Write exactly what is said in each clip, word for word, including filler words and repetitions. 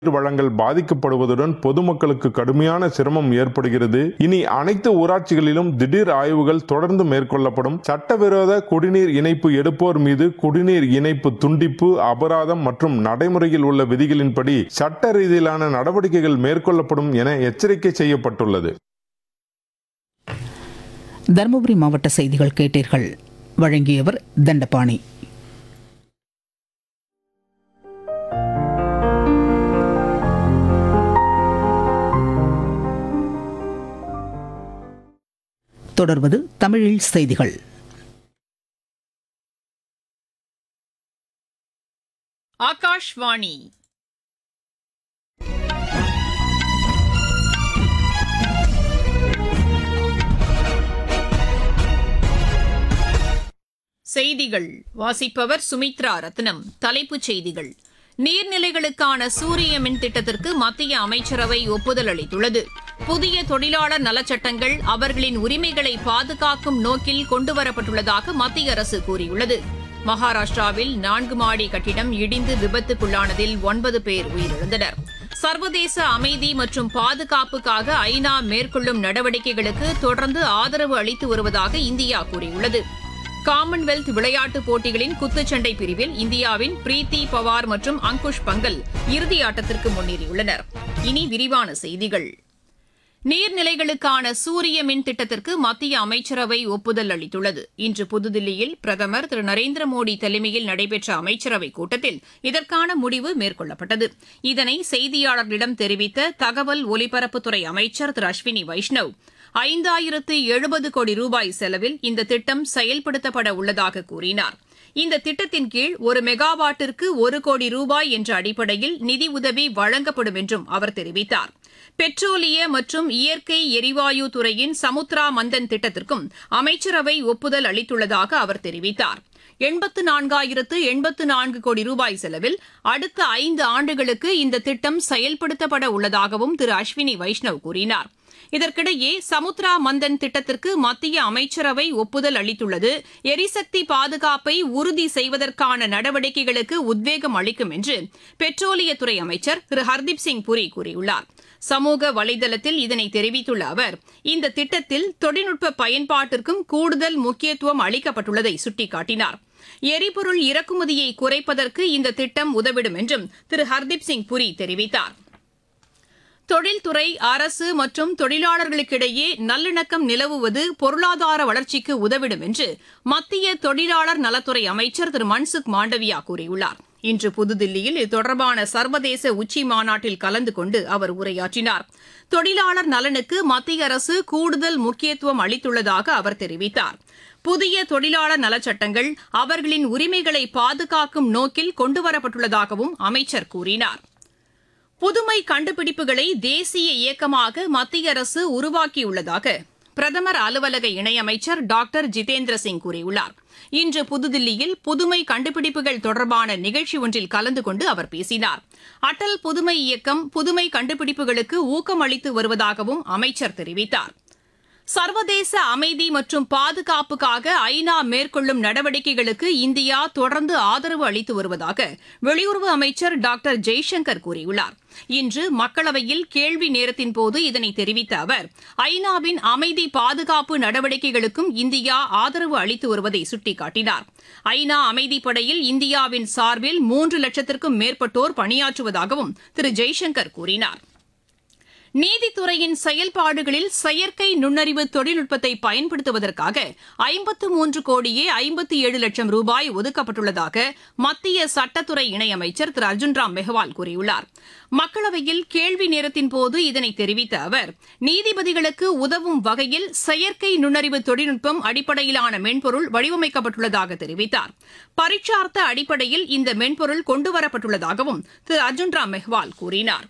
வளங்கள் பாதிக்கப்படுவதுடன் பொதுமக்களுக்கு கடுமையான சிரமம் ஏற்படுகிறது. இனி அனைத்து ஊராட்சிகளிலும் திடீர் ஆய்வுகள் தொடர்ந்து மேற்கொள்ளப்படும். சட்டவிரோத குடிநீர் இணைப்பு எடுப்போர் மீது குடிநீர் இணைப்பு துண்டிப்பு, அபராதம் மற்றும் நடைமுறையில் உள்ள விதிகளின்படி சட்ட ரீதியிலான நடவடிக்கைகள் மேற்கொள்ளப்படும் என எச்சரிக்கை செய்யப்பட்டுள்ளது. தருமபுரி மாவட்ட செய்திகள் கேட்டீர்கள். வழங்கியவர் தண்டபாணி. தொடர்வது தமிழில் செய்திகள். ஆகாஷ்வாணி. செய்திகள் வாசிப்பவர் சுமித்ரா ரத்னம். தலைப்புச் செய்திகள்: நீர்நிலைகளுக்கான சூரிய மின் திட்டத்திற்கு மத்திய அமைச்சரவை ஒப்புதல் அளித்துள்ளது. புதிய தொழிலாளர் நலச்சட்டங்கள் அவர்களின் உரிமைகளை பாதுகாக்கும் நோக்கில் கொண்டுவரப்பட்டுள்ளதாக மத்திய அரசு கூறியுள்ளது. மகாராஷ்டிராவில் நான்கு மாடி கட்டிடம் இடிந்து விபத்துக்குள்ளானதில் ஒன்பது பேர் உயிரிழந்தனர். சர்வதேச அமைதி மற்றும் பாதுகாப்புக்காக ஐநா மேற்கொள்ளும் நடவடிக்கைகளுக்கு தொடர்ந்து ஆதரவு அளித்து வருவதாக இந்தியா கூறியுள்ளது. காமன்வெல்த் விளையாட்டுப் போட்டிகளின் குத்துச்சண்டை பிரிவில் இந்தியாவின் பிரீத்தி பவார் மற்றும் அங்குஷ் பங்கல் இறுதி ஆட்டத்திற்கு முன்னேறியுள்ளனர். இனி விரிவான செய்திகள். நீர்நிலைகளுக்கான சூரிய மின் திட்டத்திற்கு மத்திய அமைச்சரவை ஒப்புதல் அளித்துள்ளது. இன்று புதுதில்லியில் பிரதமர் திரு நரேந்திர மோடி தலைமையில் நடைபெற்ற அமைச்சரவைக் கூட்டத்தில் இதற்கான முடிவு மேற்கொள்ளப்பட்டது. இதனை செய்தியாளர்களிடம் தெரிவித்த தகவல் ஒலிபரப்புத்துறை அமைச்சர் திரு அஸ்வினி வைஷ்ணவ், ஐந்தாயிரத்து எழுபது கோடி ரூபாய் செலவில் இந்த திட்டம் செயல்படுத்தப்பட உள்ளதாக கூறினார். இந்த திட்டத்தின் கீழ் ஒரு மெகாவாட்டிற்கு ஒரு கோடி ரூபாய் என்ற அடிப்படையில் நிதி உதவி வழங்கப்படும் என்றும் அவர் தெரிவித்தார். பெட்ரோலிய மற்றும் இயற்கை எரிவாயு துறையின் சமுத்ரா மந்தன் திட்டத்திற்கும் அமைச்சரவை ஒப்புதல் அளித்துள்ளதாக அவர் தெரிவித்தார். எண்பத்து நான்காயிரத்து எண்பத்து நான்கு கோடி ரூபாய் செலவில் அடுத்த ஐந்து ஆண்டுகளுக்கு இந்த திட்டம் செயல்படுத்தப்பட உள்ளதாகவும் திரு அஸ்வினி வைஷ்ணவ் கூறினார். இதற்கிடையே சமுத்ரா மந்தன் திட்டத்திற்கு மத்திய அமைச்சரவை ஒப்புதல் அளித்துள்ளது எரிசக்தி பாதுகாப்பை உறுதி செய்வதற்கான நடவடிக்கைகளுக்கு உத்வேகம் அளிக்கும் என்று பெட்ரோலியத்துறை அமைச்சர் திரு ஹர்தீப் சிங் புரி கூறியுள்ளார். சமூக வலைதளத்தில் இதனை தெரிவித்துள்ள அவர், இந்த திட்டத்தில் தொழில்நுட்ப பயன்பாட்டிற்கும் கூடுதல் முக்கியத்துவம் அளிக்கப்பட்டுள்ளதை சுட்டிக்காட்டினார். எரிபொருள் இறக்குமதியை குறைப்பதற்கு இந்த திட்டம் உதவிடும் என்றும் திரு ஹர்தீப் சிங் புரி தெரிவித்தார். தொழில்துறை, அரசு மற்றும் தொழிலாளர்களுக்கிடையே நல்லிணக்கம் நிலவுவது பொருளாதார வளர்ச்சிக்கு உதவிடும் என்று மத்திய தொழிலாளர் நலத்துறை அமைச்சர் திரு மன்சுக் மாண்டவியா கூறியுள்ளார். இன்று புதுதில்லியில் இது தொடர்பான சர்வதேச உச்சி மாநாட்டில் கலந்து கொண்டு அவர் உரையாற்றினார். தொழிலாளர் நலனுக்கு மத்திய அரசு கூடுதல் முக்கியத்துவம் அளித்துள்ளதாக அவர் தெரிவித்தார். புதிய தொழிலாளர் நலச்சட்டங்கள் அவர்களின் உரிமைகளை பாதுகாக்கும் நோக்கில் கொண்டுவரப்பட்டுள்ளதாகவும் அமைச்சர் கூறினார். புதுமை கண்டுபிடிப்புகளை தேசிய இயக்கமாக மத்திய அரசு உருவாக்கியுள்ளதாக பிரதமர் அலுவலக இணையமைச்சர் டாக்டர் ஜிதேந்திர சிங் கூறியுள்ளார். இன்று புதுதில்லியில் புதுமை கண்டுபிடிப்புகள் தொடர்பான நிகழ்ச்சி ஒன்றில் கலந்து கொண்டு அவர் பேசினார். அடல் புதுமை இயக்கம் புதுமை கண்டுபிடிப்புகளுக்கு ஊக்கம் அளித்து வருவதாகவும் அமைச்சர் தெரிவித்தார். சர்வதேச அமைதி மற்றும் பாதுகாப்புக்காக ஐநா மேற்கொள்ளும் நடவடிக்கைகளுக்கு இந்தியா தொடர்ந்து ஆதரவு அளித்து வருவதாக வெளியுறவு அமைச்சர் டாக்டர் ஜெய்சங்கர் கூறியுள்ளார். இன்று மக்களவையில் கேள்வி நேரத்தின் போது இதனை தெரிவித்த அவர், ஐநாவின் அமைதி பாதுகாப்பு நடவடிக்கைகளுக்கும் இந்தியா ஆதரவு அளித்து வருவதை சுட்டிக்காட்டினார். ஐநா அமைதிப்படையில் இந்தியாவின் சார்பில் மூன்று லட்சத்திற்கும் மேற்பட்டோர் பணியாற்றுவதாகவும் திரு ஜெய்சங்கர் கூறினார். நீதித்துறையின் செயல்பாடுகளில் செயற்கை நுண்ணறிவு தொழில்நுட்பத்தை பயன்படுத்துவதற்காக ஐம்பத்து மூன்று கோடியே ஐம்பத்தி ஏழு லட்சம் ரூபாய் ஒதுக்கப்பட்டுள்ளதாக மத்திய சட்டத்துறை இணையமைச்சர் திரு அர்ஜுன் ராம் மெஹ்வால் கூறியுள்ளார். மக்களவையில் கேள்வி நேரத்தின் போது இதனை தெரிவித்த அவர், நீதிபதிகளுக்கு உதவும் வகையில் செயற்கை நுண்ணறிவு தொழில்நுட்பம் அடிப்படையிலான மென்பொருள் வடிவமைக்கப்பட்டுள்ளதாக தெரிவித்தார். பரீட்சார்த்த அடிப்படையில் இந்த மென்பொருள் கொண்டுவரப்பட்டுள்ளதாகவும் திரு அர்ஜுன் ராம் மெஹ்வால் கூறினார்.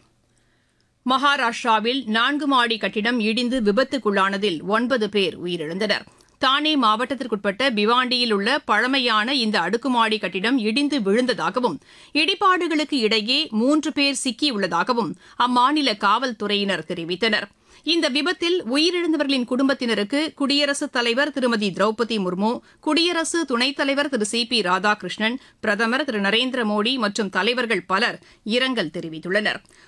மகாராஷ்டிராவில் நான்கு மாடி கட்டிடம் இடிந்து விபத்துக்குள்ளானதில் ஒன்பது பேர் உயிரிழந்தனர். தானே மாவட்டத்திற்குட்பட்ட பிவாண்டியில் உள்ள பழமையான இந்த அடுக்குமாடி கட்டிடம் இடிந்து விழுந்ததாகவும் இடிபாடுகளுக்கு இடையே மூன்று பேர் சிக்கியுள்ளதாகவும் அம்மாநில காவல்துறையினர் தெரிவித்தனர். இந்த விபத்தில் உயிரிழந்தவர்களின் குடும்பத்தினருக்கு குடியரசுத் தலைவர் திருமதி திரௌபதி முர்மு, குடியரசு துணைத் தலைவர் திரு சி பி ராதாகிருஷ்ணன், பிரதமர் திரு நரேந்திர மோடி மற்றும் தலைவர்கள் பலர் இரங்கல் தெரிவித்துள்ளனர்.